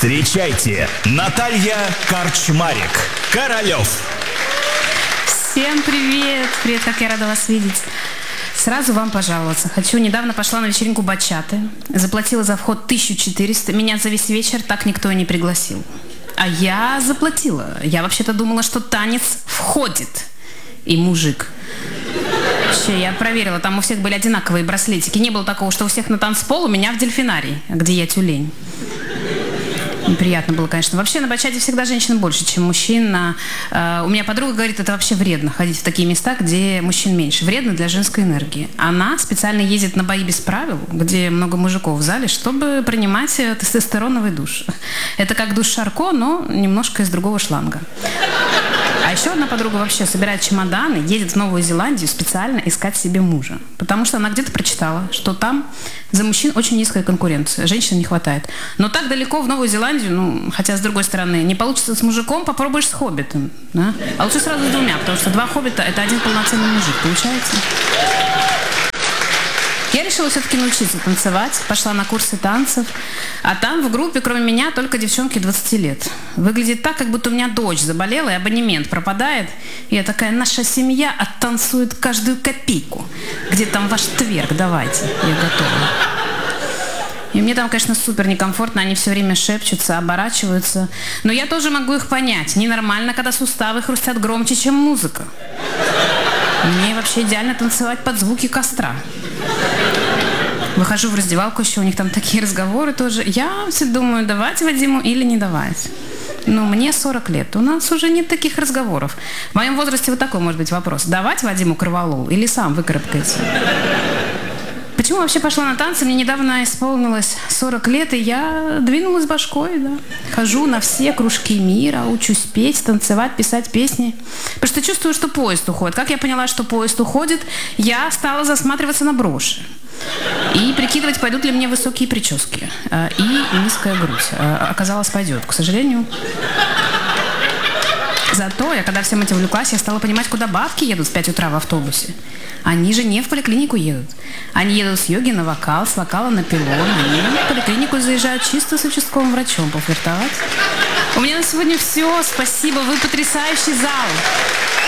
Встречайте, Наталья Корчмарик, Королёв. Всем привет! Привет, как я рада вас видеть. Сразу вам пожаловаться. Недавно пошла на вечеринку бачаты, заплатила за вход 1400, меня за весь вечер так никто и не пригласил. А я заплатила. Я вообще-то думала, что танец входит. И мужик. Вообще, я проверила, там у всех были одинаковые браслетики. Не было такого, что у всех на танцпол, у меня в дельфинарий, где я тюлень. Неприятно было, конечно. Вообще на бачате всегда женщин больше, чем мужчин. У меня подруга говорит, это вообще вредно ходить в такие места, где мужчин меньше. Вредно для женской энергии. Она специально ездит на бои без правил, где много мужиков в зале, чтобы принимать тестостероновый душ. Это как душ Шарко, но немножко из другого шланга. А еще одна подруга вообще собирает чемоданы, едет в Новую Зеландию специально искать себе мужа. Потому что она где-то прочитала, что там за мужчин очень низкая конкуренция, женщин не хватает. Но так далеко в Новую Зеландию, хотя с другой стороны, не получится с мужиком, попробуешь с хоббитом. Да? А лучше сразу с двумя, потому что два хоббита – это один полноценный мужик, получается? Я решила все-таки научиться танцевать, пошла на курсы танцев, а там в группе, кроме меня, только девчонки 20 лет. Выглядит так, как будто у меня дочь заболела, и абонемент пропадает. И я такая, наша семья оттанцует каждую копейку. Где там ваш тверк, давайте, я готова. И мне там, конечно, супер некомфортно, они все время шепчутся, оборачиваются. Но я тоже могу их понять. Ненормально, когда суставы хрустят громче, чем музыка. Мне вообще идеально танцевать под звуки костра. Выхожу в раздевалку, еще у них там такие разговоры тоже. Я все думаю, давать Вадиму или не давать. Но мне 40 лет, у нас уже нет таких разговоров. В моем возрасте вот такой может быть вопрос. Давать Вадиму корвалол или сам выкарабкается? Почему вообще пошла на танцы? Мне недавно исполнилось 40 лет, и я двинулась башкой, да. Хожу на все кружки мира, учусь петь, танцевать, писать песни. Потому что чувствую, что поезд уходит. Как я поняла, что поезд уходит, я стала засматриваться на броши. И прикидывать, пойдут ли мне высокие прически. И низкая грудь. Оказалось, пойдет, к сожалению. Зато я, когда всем этим увлеклась, я стала понимать, куда бабки едут в 5 утра в автобусе. Они же не в поликлинику едут. Они едут с йоги на вокал, с вокала на пилон. Они в поликлинику заезжают чисто с участковым врачом пофлиртовать. У меня на сегодня все. Спасибо, вы потрясающий зал.